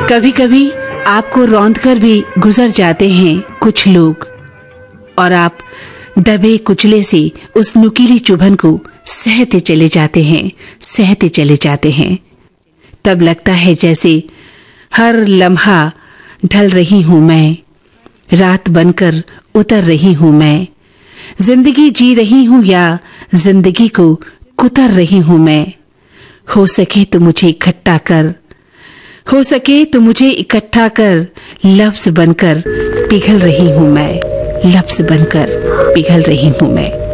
कभी कभी आपको रौंद कर भी गुजर जाते हैं कुछ लोग, और आप दबे कुचले से उस नुकीली चुभन को सहते चले जाते हैं, सहते चले जाते हैं। तब लगता है जैसे हर लम्हा ढल रही हूं मैं, रात बनकर उतर रही हूं मैं। जिंदगी जी रही हूं या जिंदगी को कुतर रही हूं मैं। हो सके तो मुझे इकट्ठा कर, हो सके तो मुझे इकट्ठा कर, लफ्ज बनकर पिघल रही हूं मैं, लफ्ज बनकर पिघल रही हूं मैं।